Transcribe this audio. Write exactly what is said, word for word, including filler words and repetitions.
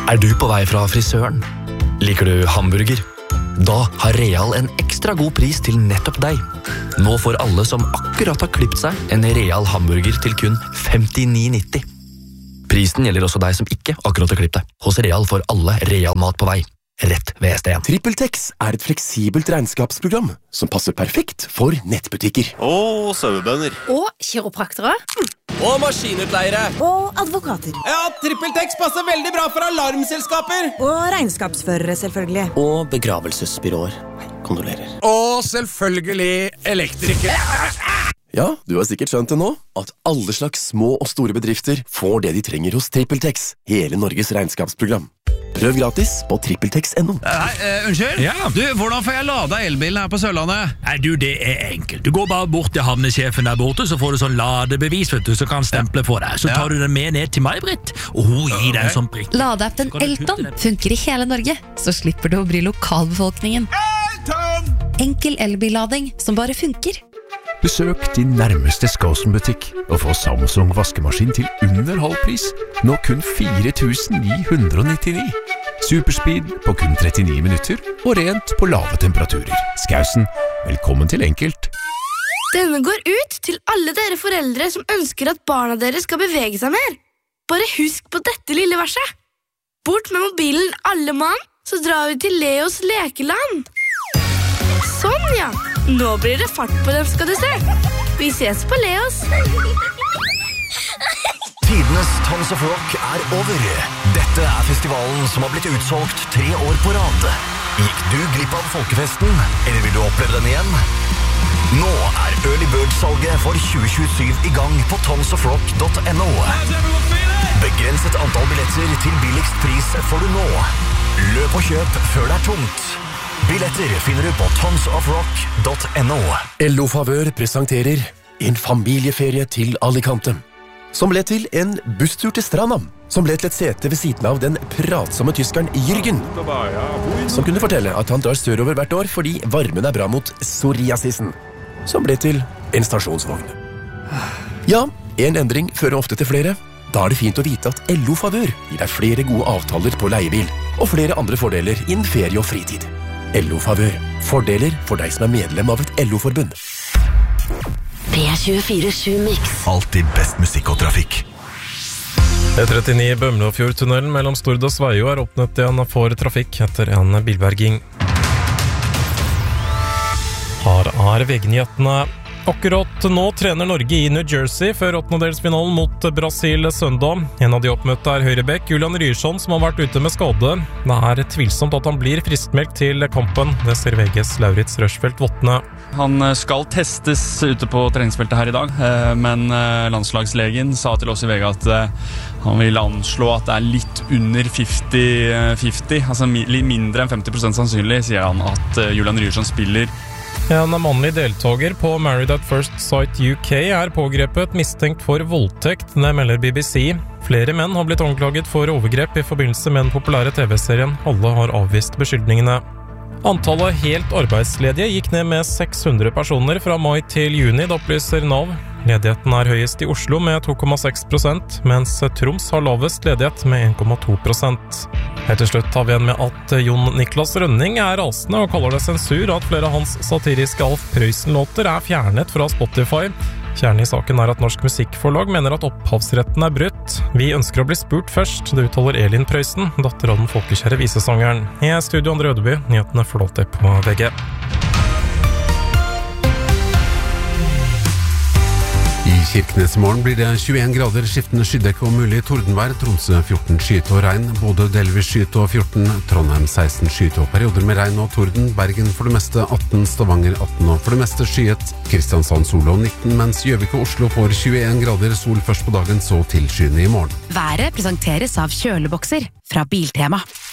Er du på vei fra frisøren? Liker du hamburger? Da har Real en ekstra god pris til nettopp deg. Nå får alle som akkurat har klippet seg en Real hamburger til kun femtini nitti. Prisen gjelder også deg som ikke akkurat har klippet deg. Hos Real får alle Real mat på vei. Rett ved S D en. TrippelTex er et fleksibelt regnskapsprogram som passer perfekt for nettbutikker. Og sauebønder. Og kiropraktere. Og maskinutleiere. Og advokater. Ja, TrippelTex passer veldig bra for alarmselskaper. Og regnskapsførere, selvfølgelig. Og begravelsesbyråer. Kondolerer. Og selvfølgelig elektrikere. Ja, du har sikkert skjønt det nå, at alle slags små og store bedrifter får det de trenger hos TrippelTex, hele Norges regnskapsprogram. Prøv gratis på trippeltex punktum no. Hei, uh, unnskyld? Ja. Du, hvordan får jeg lada elbilen her på Sørlandet? Nei, du, det er enkelt. Du går bare bort til havnesjefen der borte, så får du sånn ladebevis, vet du, så kan stemple for deg. Så Ja. tar du den med ned til May-Britt, og hun gir deg en sånn prikk. Ladeappen Elton funker i hele Norge, så slipper du å bry lokalbefolkningen. Elton! Enkel elbillading som bare funker. Besøk din nærmeste Skåsen-butikk og få Samsung vaskemaskin til under halv pris. Nå kun fire tusen ni hundre nittini. Superspeed på kun trettini minutter og rent på lave temperaturer. Skausen, velkommen til Enkelt. Denne går ut til alle dere foreldre som ønsker at barna deres skal bevege seg mer. Bare husk på dette lille verset. Bort med mobilen alle mann, så drar vi til Leos lekeland. Sånn, ja. Nå blir det fart på dem, skal du se. Vi ses på Leos. Tidenes Tons of Rock er over. Dette er festivalen som har blitt utsolgt tre år på rad. Gikk du glipp av folkefesten, eller vil du oppleve den igjen? Nå er Early Bird-salget for tjue tjuesyv i gang på tons of rock punktum no. Begrenset antall billetter til billigst pris får du nå. Løp og kjøp før det er tomt. Billetter finner du på tons of rock punktum no. L O Favør presenterer en familieferie til Alicante, som ble til en busstur til stranda, som ble til et sete ved siden av den pratsomme tyskeren Jürgen, som kunne fortelle at han drar sørover hvert år fordi varmen er bra mot psoriasisen, som ble til en stasjonsvogn. Ja, en endring fører ofte til flere. Da er det fint å vite at L O Favør gir deg flere gode avtaler på leiebil, og flere andre fordeler innen ferie og fritid. L O Favør. Fordeler for deg som er medlem av et L O-forbund. P tjuefire sju Mix. Alltid best musikk og trafikk. E trettini Bømlofjordtunnelen mellom Stord og Sveio er åpnet igjen for trafikk etter en bilberging. Her er veggnyhetene. Akkurat nå trener Norge i New Jersey før åttendedelsfinalen mot Brasil søndag. En av de oppmøtte er høyrebekk Julian Ryerson, som har vært ute med skade. Det er tvilsomt at han blir friskmeldt til kampen. Det ser V G's Lauritz Røsfeldt Vottne. Han skal testes ute på treningsfeltet her i dag, men landslagslegen sa til oss i V G at han vil anslå at det er litt under femti femti, altså mindre enn femti prosent sannsynlig, sier han, at Julian Ryerson spiller. En mannlig deltager på Married at First Sight U K er pågrepet mistenkt for voldtekt, det melder B B C. Flere menn har blitt anklaget for overgrep i forbindelse med den populære T V-serien. Alle har avvist beskyldningene. Antallet helt arbeidsledige gikk ned med seks hundre personer fra mai til juni, det opplyser Nav. Ledigheten er høyest i Oslo med to komma seks prosent, mens Troms har lavest ledighet med en komma to prosent. Helt til slutt tar vi igjen med at Jon Niklas Rønning er rasende og kaller det sensur at flere av hans satiriske Alf Prøysen-låter er fjernet fra Spotify. Kjernen i saken er at Norsk Musikkforlag mener at opphavsretten er brutt. Vi ønsker å bli spurt først, det uttaler Elin Prøysen, datter av den folkekjære visesangeren. I studio Andre Ødeby, nyhetene flåter på V G. I Kirkenes i morgen blir det tjueen grader, skiftende skydekke og mulig tordenvær. Tromsø fjorten skyet og regn, Bodø delvis skyet og fjorten, Trondheim seksten skyet og perioder med regn og torden, Bergen for det meste atten, Stavanger atten og for det meste skyet, Kristiansand sol og nitten, mens Gjøvik og Oslo får tjueen grader, sol først på dagen, så tilskyende i morgen. Været presenteres av kjølebokser fra Biltema.